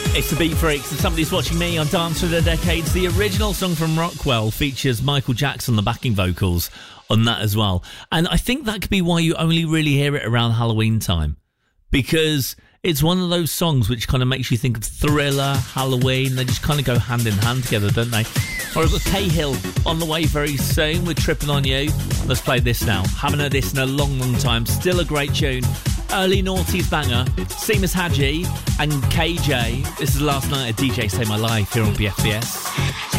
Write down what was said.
It's the Beat Freaks, and Somebody's Watching Me on Dance Through the Decades. The original song from Rockwell features Michael Jackson, the backing vocals on that as well. And I think that could be why you only really hear it around Halloween time, because it's one of those songs which kind of makes you think of Thriller, Halloween. They just kind of go hand in hand together, don't they? All right, we've got Cahill on the way very soon with Tripping On You. Let's play this now. Haven't heard this in a long, long time. Still a great tune. Early Noughties banger. Seamus Haji and KJ. This is Last Night at DJ Save My Life here on BFBS.